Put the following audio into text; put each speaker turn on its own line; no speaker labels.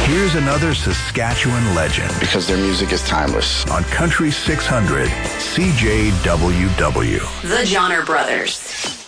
Here's another Saskatchewan legend.
Because their music is timeless.
On Country 600, CJWW.
The Johnner Brothers.